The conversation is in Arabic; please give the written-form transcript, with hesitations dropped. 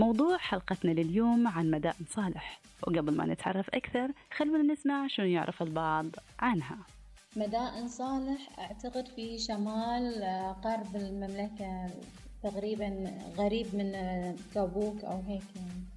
موضوع حلقتنا لليوم عن مدائن صالح، وقبل ما نتعرف أكثر خلونا نسمع شنو يعرف البعض عنها. مدائن صالح أعتقد في شمال غرب المملكة، تقريبا قريب من تبوك أو هيك يعني.